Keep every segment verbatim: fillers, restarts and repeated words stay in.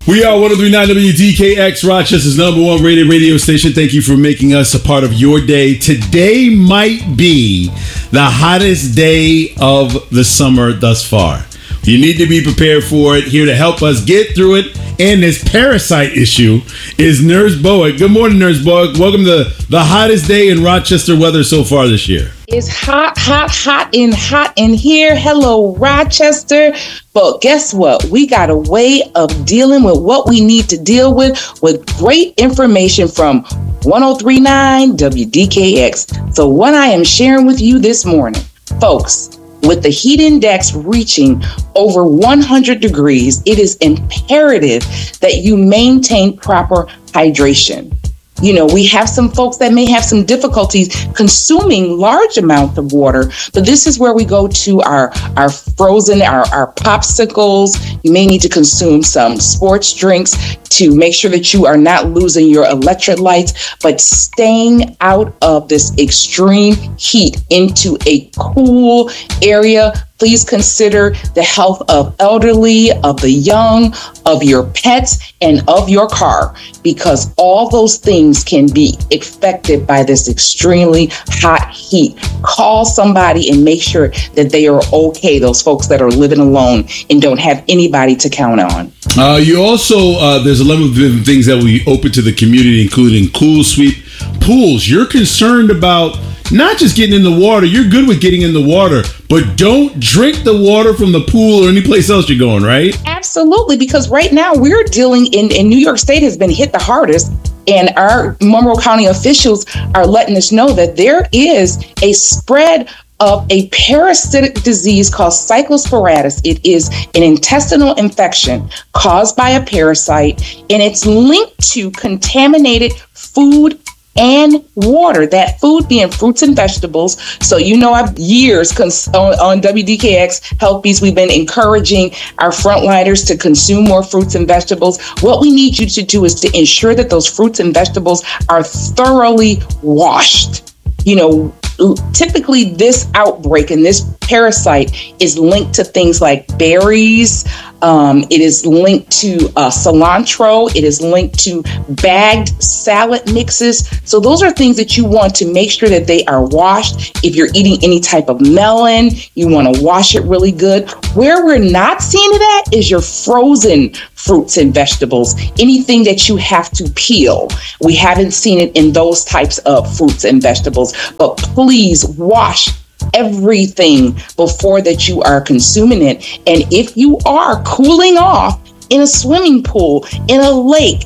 We are one oh three point nine W D K X, Rochester's number one rated radio station. Thank you for making us a part of your day. Today might be the hottest day of the summer thus far. You need to be prepared for it. Here to help us get through it and this parasite issue is Nurse Bowick. Good morning, Nurse Bowick. Welcome to the hottest day in Rochester weather so far this year. It's hot, hot, hot and hot in here. Hello, Rochester. But guess what? We got a way of dealing with what we need to deal with with great information from one oh three point nine W D K X. So what I am sharing with you this morning, folks, with the heat index reaching over one hundred degrees, it is imperative that you maintain proper hydration. You know, we have some folks that may have some difficulties consuming large amounts of water, but this is where we go to our, our frozen, our, our popsicles. You may need to consume some sports drinks to make sure that you are not losing your electrolytes, but staying out of this extreme heat into a cool area. Please consider the health of elderly, of the young, of your pets, and of your car, because all those things can be affected by this extremely hot heat. Call somebody and make sure that they are okay, those folks that are living alone and don't have anybody to count on. Uh, you also, uh, there's a lot of different things that we open to the community, including Cool Sweep pools. You're concerned about not just getting in the water. You're good with getting in the water, but don't drink the water from the pool or any place else you're going, right? Absolutely, because right now we're dealing in, in New York State has been hit the hardest, and our Monroe County officials are letting us know that there is a spread of a parasitic disease called cyclosporidis. It is an intestinal infection caused by a parasite, and it's linked to contaminated food and water, that food being fruits and vegetables. So, you know, I've years cons- on, on W D K X Health Beats, we've been encouraging our frontliners to consume more fruits and vegetables. What we need you to do is to ensure that those fruits and vegetables are thoroughly washed. You know, typically this outbreak and this parasite is linked to things like berries. Um, it is linked to uh, cilantro. It is linked to bagged salad mixes. So those are things that you want to make sure that they are washed. If you're eating any type of melon, you want to wash it really good. Where we're not seeing it at is your frozen fruits and vegetables, anything that you have to peel. We haven't seen it in those types of fruits and vegetables, but please wash everything before that you are consuming it. And if you are cooling off in a swimming pool, in a lake,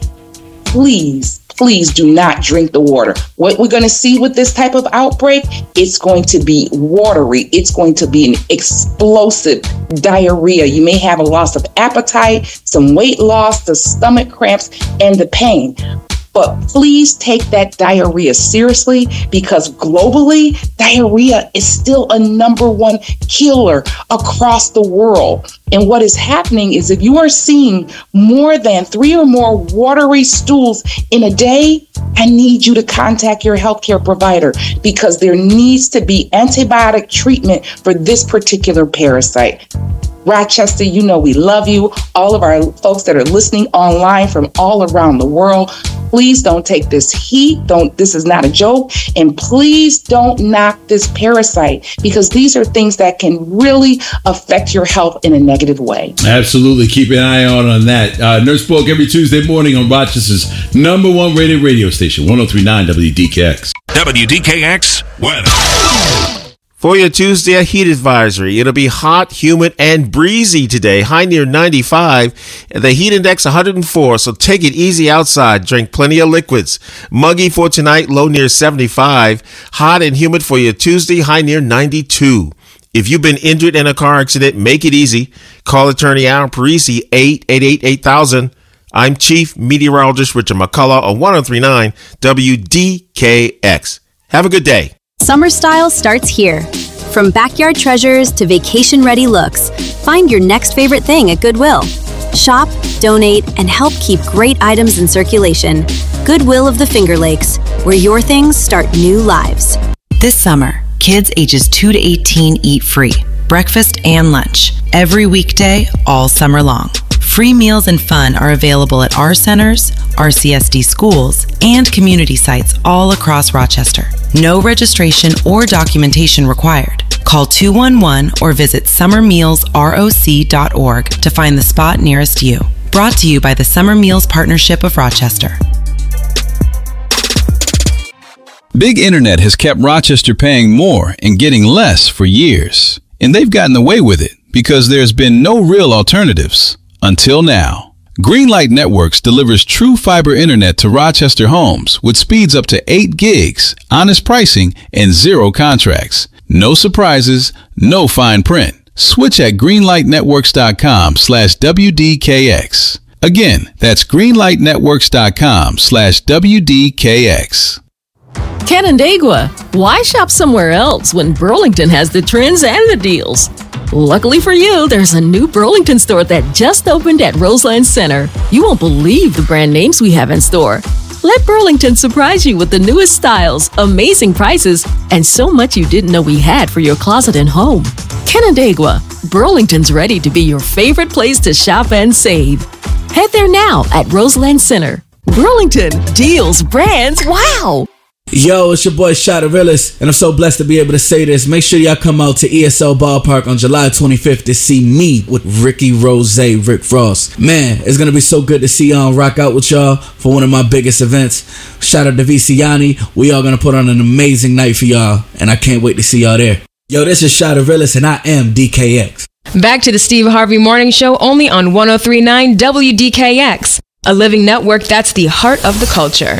please, please do not drink the water. What we're going to see with this type of outbreak, it's going to be watery. It's going to be an explosive diarrhea. You may have a loss of appetite, some weight loss, the stomach cramps, and the pain. But please take that diarrhea seriously, because globally, diarrhea is still a number one killer across the world. And what is happening is if you are seeing more than three or more watery stools in a day, I need you to contact your healthcare provider, because there needs to be antibiotic treatment for this particular parasite. Rochester, you know we love you. All of our folks that are listening online from all around the world, please don't take this heat. Don't. This is not a joke. And please don't knock this parasite, because these are things that can really affect your health in a negative way. Absolutely. Keep an eye out on that. Uh, Nurse Bowick every Tuesday morning on Rochester's number one rated radio station, one oh three point nine W D K X. W D K X weather. For your Tuesday, a heat advisory. It'll be hot, humid, and breezy today. High near ninety-five. The heat index one hundred four, so take it easy outside. Drink plenty of liquids. Muggy for tonight, low near seventy-five. Hot and humid for your Tuesday, high near ninety-two. If you've been injured in a car accident, make it easy. Call attorney Aaron Parisi, eight eight eight, eight thousand. I'm Chief Meteorologist Richard McCullough on one oh three point nine W D K X. Have a good day. Summer style starts here. From backyard treasures to vacation-ready looks, find your next favorite thing at Goodwill. Shop, donate, and help keep great items in circulation. Goodwill of the Finger Lakes, where your things start new lives. This summer, kids ages two to eighteen eat free, breakfast and lunch, every weekday, all summer long. Free meals and fun are available at our centers, R C S D schools, and community sites all across Rochester. No registration or documentation required. Call two one one or visit summer meals roc dot org to find the spot nearest you. Brought to you by the Summer Meals Partnership of Rochester. Big Internet has kept Rochester paying more and getting less for years. And they've gotten away with it because there's been no real alternatives. Until now. Greenlight Networks delivers true fiber internet to Rochester homes with speeds up to eight gigs, honest pricing, and zero contracts. No surprises, no fine print. Switch at greenlightnetworks.com slash WDKX. Again, that's greenlightnetworks.com slash WDKX. Canandaigua, why shop somewhere else when Burlington has the trends and the deals? Luckily for you, there's a new Burlington store that just opened at Roseland Center. You won't believe the brand names we have in store. Let Burlington surprise you with the newest styles, amazing prices, and so much you didn't know we had for your closet and home. Canandaigua, Burlington's ready to be your favorite place to shop and save. Head there now at Roseland Center. Burlington, deals, brands, wow! Yo, it's your boy Shot Arillis, and I'm so blessed to be able to say this. Make sure y'all come out to E S L Ballpark on July twenty-fifth to see me with Ricky Rose, Rick Frost. Man, it's gonna be so good to see y'all rock out with y'all for one of my biggest events. Shout out to Viciani. We are gonna put on an amazing night for y'all, and I can't wait to see y'all there. Yo, this is Shot Arillis, and I am D K X. Back to the Steve Harvey Morning Show, only on one oh three point nine W D K X, a living network that's the heart of the culture.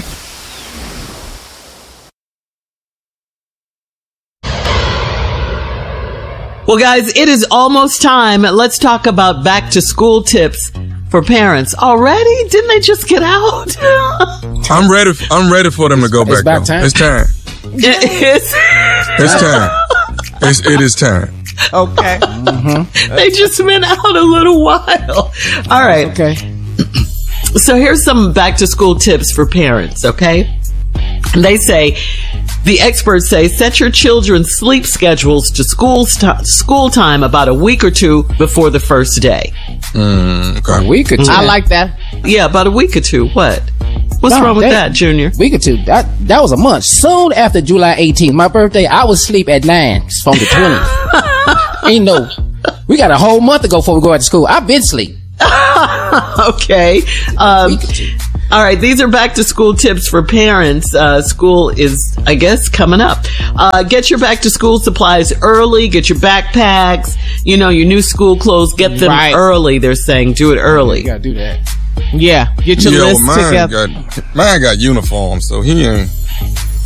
Well, guys, it is almost time. Let's talk about back to school tips for parents. Already? Didn't they just get out? I'm ready. I'm ready for them to go it's back. Back time. It's time. It's, it's time. It's, it is time. Okay. Mm-hmm. They just been out a little while. All right. Okay. So here's some back to school tips for parents, okay? They say, the experts say, set your children's sleep schedules to school, st- school time about a week or two before the first day. Mm, okay. A week or two. Mm-hmm. I like that. Yeah, about a week or two. What? What's no, wrong with that, that, Junior? Week or two. That that was a month. Soon after July eighteenth, my birthday, I was asleep at nine from the twentieth. Ain't no. We got a whole month to go before we go out to school. I've been asleep. Okay. Um, all right. These are back to school tips for parents. Uh, school is, I guess, coming up. Uh, get your back to school supplies early. Get your backpacks, you know, your new school clothes. Get them right. early. They're saying do it early. You gotta do that. Yeah. Get your Yo, list mine together. Got, mine got uniforms, so he ain't.